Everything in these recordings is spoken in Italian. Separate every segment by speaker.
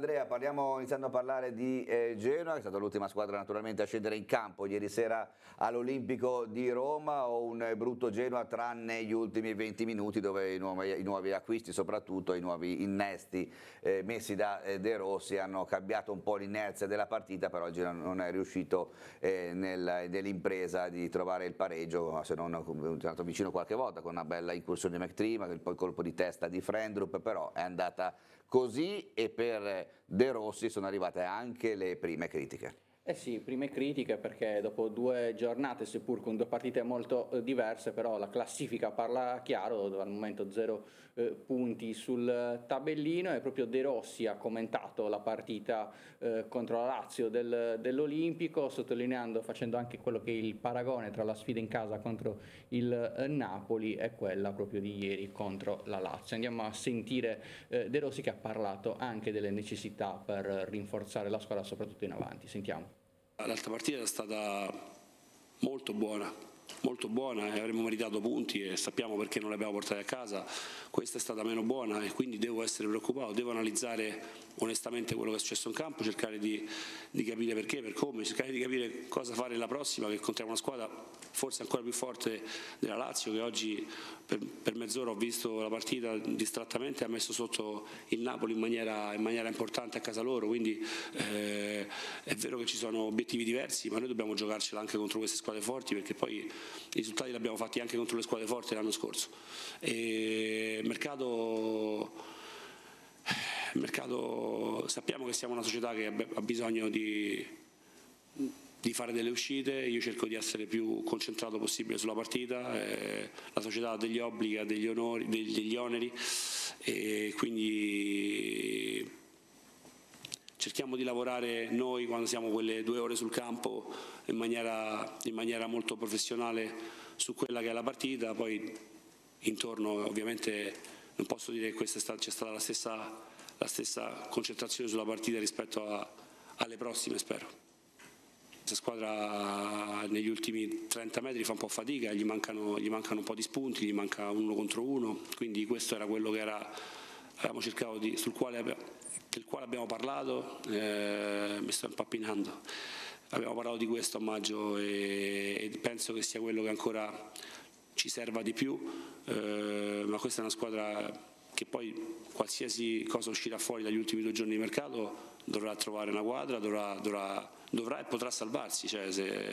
Speaker 1: Andrea, iniziando a parlare di Genoa, che è stata l'ultima squadra naturalmente a scendere in campo ieri sera all'Olimpico di Roma, o un brutto Genoa tranne gli ultimi 20 minuti dove i nuovi acquisti, soprattutto i nuovi innesti messi da De Rossi, hanno cambiato un po' l'inerzia della partita, però il Genoa non è riuscito nell'impresa di trovare il pareggio, se non è andato vicino qualche volta con una bella incursione di McTrima, poi il colpo di testa di Frendrup, però è andata così, e per De Rossi sono arrivate anche le prime critiche.
Speaker 2: Eh sì, prime critiche perché dopo 2 giornate, seppur con 2 partite molto diverse, però la classifica parla chiaro, dove al momento 0 punti sul tabellino, e proprio De Rossi ha commentato la partita contro la Lazio dell'Olimpico, sottolineando, facendo anche quello che è il paragone tra la sfida in casa contro il Napoli e quella proprio di ieri contro la Lazio. Andiamo a sentire De Rossi, che ha parlato anche delle necessità per rinforzare la squadra, soprattutto in avanti. Sentiamo.
Speaker 3: L'altra partita è stata molto buona e avremmo meritato punti e sappiamo perché non le abbiamo portate a casa. Questa è stata meno buona e quindi devo essere preoccupato, devo analizzare onestamente quello che è successo in campo, cercare di capire perché, per come, cercare di capire cosa fare la prossima, che incontriamo una squadra forse ancora più forte della Lazio, che oggi per mezz'ora ho visto la partita distrattamente, ha messo sotto il Napoli in maniera importante a casa loro, quindi è vero che ci sono obiettivi diversi, ma noi dobbiamo giocarcela anche contro queste squadre forti, perché poi i risultati li abbiamo fatti anche contro le squadre forti l'anno scorso. E il mercato, sappiamo che siamo una società che ha bisogno di fare delle uscite, io cerco di essere più concentrato possibile sulla partita, la società ha degli obblighi, ha degli oneri, e quindi cerchiamo di lavorare noi quando siamo quelle 2 ore sul campo in maniera molto professionale su quella che è la partita. Poi intorno ovviamente non posso dire che c'è stata la stessa concentrazione sulla partita rispetto alle prossime, spero. Questa squadra negli ultimi 30 metri fa un po' fatica, gli mancano un po' di spunti, gli manca 1 contro 1, quindi questo era quello che avevamo cercato del quale abbiamo parlato. Mi sto impappinando. Abbiamo parlato di questo a maggio e penso che sia quello che ancora ci serva di più, ma questa è una squadra che poi qualsiasi cosa uscirà fuori dagli ultimi 2 giorni di mercato dovrà trovare una quadra, dovrà e potrà salvarsi, cioè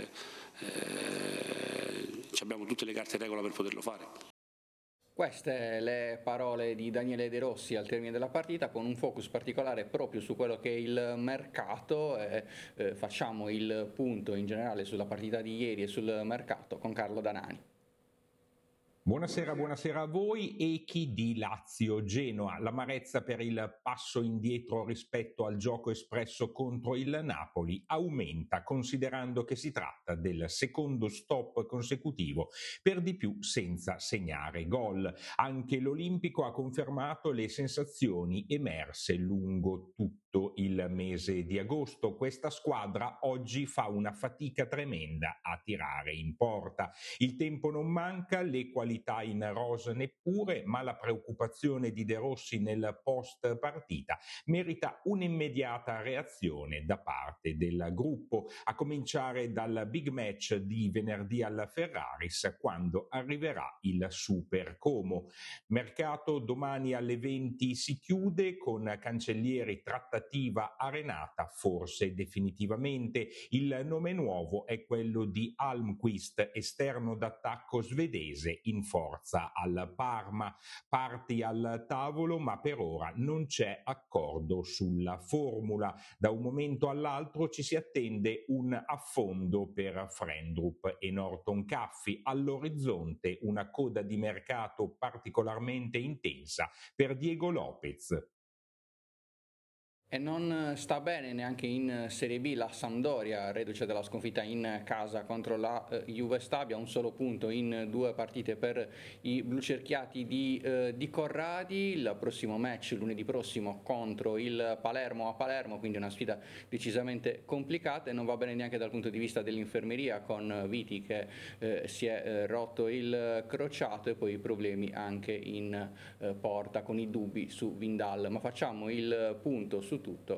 Speaker 3: abbiamo tutte le carte in regola per poterlo fare.
Speaker 2: Queste le parole di Daniele De Rossi al termine della partita, con un focus particolare proprio su quello che è il mercato. Facciamo il punto in generale sulla partita di ieri e sul mercato con Carlo Danani.
Speaker 4: Buonasera a voi. Echi di Lazio-Genoa, l'amarezza per il passo indietro rispetto al gioco espresso contro il Napoli aumenta, considerando che si tratta del secondo stop consecutivo, per di più senza segnare gol. Anche l'Olimpico ha confermato le sensazioni emerse lungo tutto il mese di agosto. Questa squadra oggi fa una fatica tremenda a tirare in porta. Il tempo non manca, le qualità in rosa neppure, ma la preoccupazione di De Rossi nel post partita merita un'immediata reazione da parte del gruppo, a cominciare dal big match di venerdì al Ferraris, quando arriverà il Super Como. Mercato domani alle 20 si chiude, con Cancellieri trattativa arenata forse definitivamente. Il nome nuovo è quello di Almqvist, esterno d'attacco svedese in forza al Parma. Parti al tavolo, ma per ora non c'è accordo sulla formula. Da un momento all'altro ci si attende un affondo per Frendrup e Norton Caffey. All'orizzonte una coda di mercato particolarmente intensa per Diego Lopez.
Speaker 2: E non sta bene neanche in Serie B la Sampdoria, reduce dalla sconfitta in casa contro la Juve Stabia, un solo punto in 2 partite per i blucerchiati di Corradi. Il prossimo match lunedì prossimo contro il Palermo a Palermo, quindi una sfida decisamente complicata, e non va bene neanche dal punto di vista dell'infermeria, con Viti che si è rotto il crociato, e poi i problemi anche in porta con i dubbi su Vindal. Ma facciamo il punto su tutto